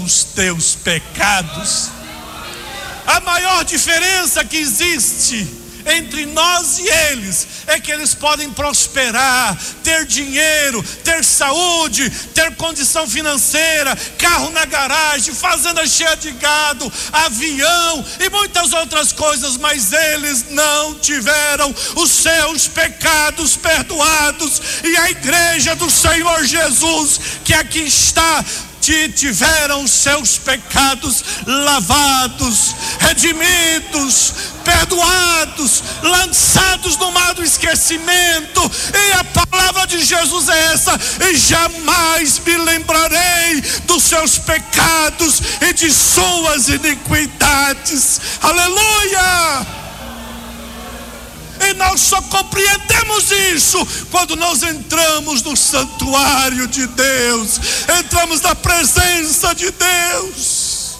os teus pecados. A maior diferença que existe entre nós e eles é que eles podem prosperar, ter dinheiro, ter saúde, ter condição financeira, carro na garagem, fazenda cheia de gado, avião e muitas outras coisas, mas eles não tiveram os seus pecados perdoados. E a igreja do Senhor Jesus, que aqui está, tiveram os seus pecados lavados, redimidos, perdoados, lançados no mar do esquecimento. E a palavra de Jesus é essa: e jamais me lembrarei dos seus pecados e de suas iniquidades. Aleluia! E nós só compreendemos isso quando nós entramos no santuário de Deus, entramos na presença de Deus.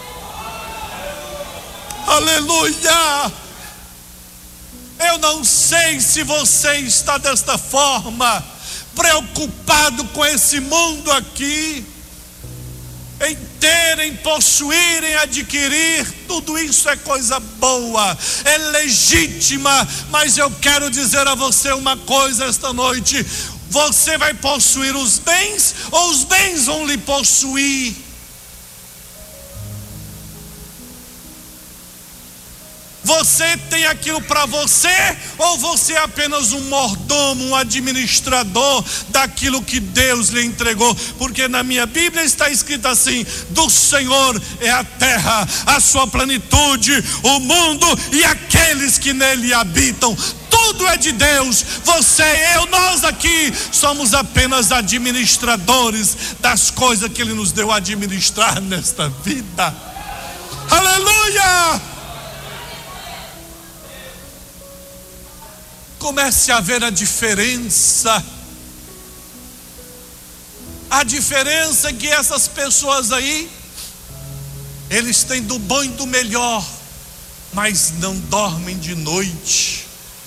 Aleluia! Eu não sei se você está desta forma, preocupado com esse mundo aqui, em terem, possuírem, adquirir, tudo isso é coisa boa, é legítima, mas eu quero dizer a você uma coisa esta noite: você vai possuir os bens ou os bens vão lhe possuir? Você tem aquilo para você ou você é apenas um mordomo, um administrador daquilo que Deus lhe entregou? Porque na minha Bíblia está escrito assim: do Senhor é a terra, a sua plenitude, o mundo e aqueles que nele habitam. Tudo é de Deus. Você, eu, nós aqui somos apenas administradores das coisas que Ele nos deu a administrar nesta vida. Aleluia! Comece a ver a diferença. A diferença é que essas pessoas aí, eles têm do bom e do melhor, mas não dormem de noite.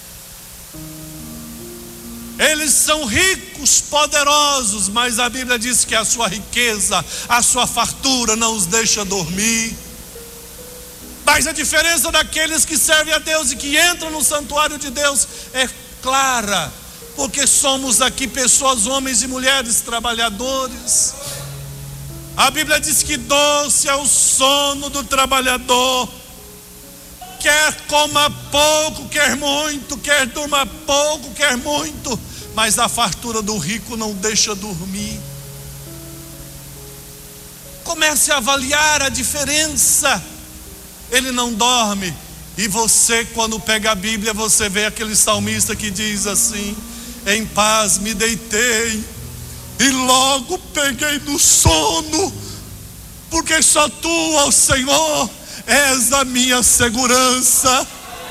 Eles são ricos, poderosos, mas a Bíblia diz que a sua riqueza, a sua fartura não os deixa dormir. Mas a diferença daqueles que servem a Deus e que entram no santuário de Deus é clara, porque somos aqui pessoas, homens e mulheres trabalhadores. A Bíblia diz que doce é o sono do trabalhador, quer coma pouco, quer muito, quer durma pouco, quer muito, mas a fartura do rico não deixa dormir. Comece a avaliar a diferença. Ele não dorme. E você, quando pega a Bíblia, você vê aquele salmista que diz assim: em paz me deitei e logo peguei no sono, porque só tu, ó Senhor, és a minha segurança.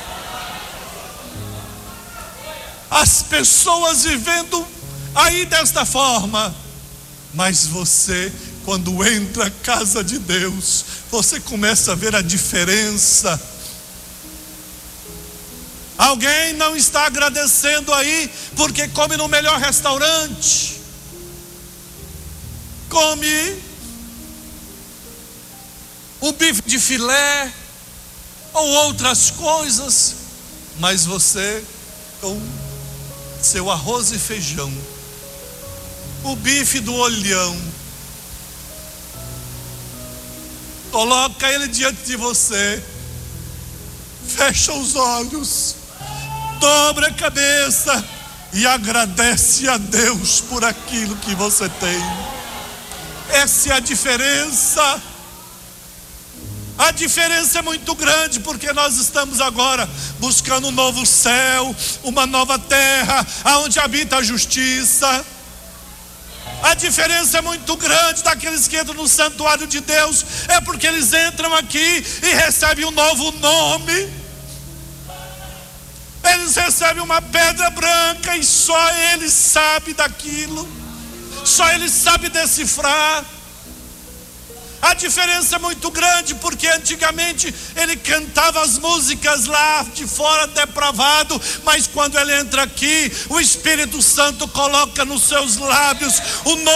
As pessoas vivendo aí desta forma, mas você, quando entra na casa de Deus, você começa a ver a diferença. Alguém não está agradecendo aí porque come no melhor restaurante, come o bife de filé ou outras coisas, mas você com seu arroz e feijão, o bife do olhão, coloca ele diante de você, fecha os olhos, dobra a cabeça e agradece a Deus por aquilo que você tem. Essa é a diferença. A diferença é muito grande, porque nós estamos agora buscando um novo céu, uma nova terra, onde habita a justiça. A diferença é muito grande daqueles que entram no santuário de Deus, é porque eles entram aqui e recebem um novo nome. Eles recebem uma pedra branca e só eles sabem daquilo, só eles sabem decifrar. A diferença é muito grande, porque antigamente ele cantava as músicas lá de fora depravado, mas quando ele entra aqui, o Espírito Santo coloca nos seus lábios o